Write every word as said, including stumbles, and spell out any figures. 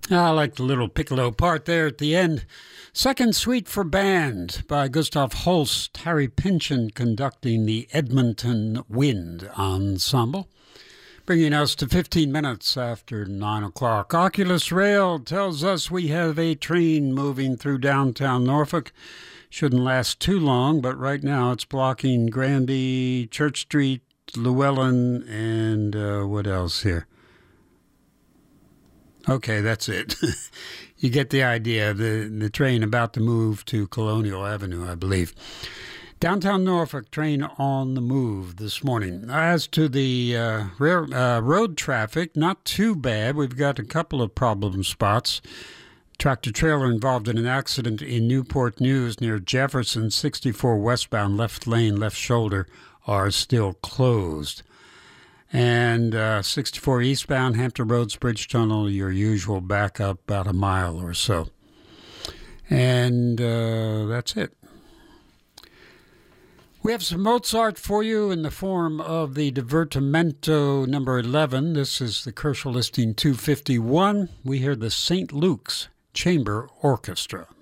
I like the little piccolo part there at the end. Second Suite for Band by Gustav Holst, Harry Pynchon conducting the Edmonton Wind Ensemble. Bringing us to fifteen minutes after nine o'clock. Oculus Rail tells us we have a train moving through downtown Norfolk. Shouldn't last too long, but right now it's blocking Granby, Church Street, Llewellyn, and uh, what else here? Okay, that's it. You get the idea. The, the train about to move to Colonial Avenue, I believe. Downtown Norfolk train on the move this morning. As to the uh, rail, uh, road traffic, not too bad. We've got a couple of problem spots. Tractor trailer involved in an accident in Newport News near Jefferson. sixty-four westbound, left lane, left shoulder are still closed. And uh, sixty-four eastbound, Hampton Roads Bridge Tunnel, your usual backup, about a mile or so. And uh, that's it. We have some Mozart for you in the form of the Divertimento number eleven. This is the Kershaw listing two fifty-one. We hear the Saint Luke's Chamber Orchestra.